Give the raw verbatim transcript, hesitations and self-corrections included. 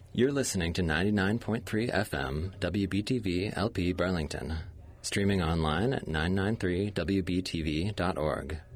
You're listening to ninety-nine point three F M, W B T V L P Burlington. Streaming online at nine nine three W B T V dot org.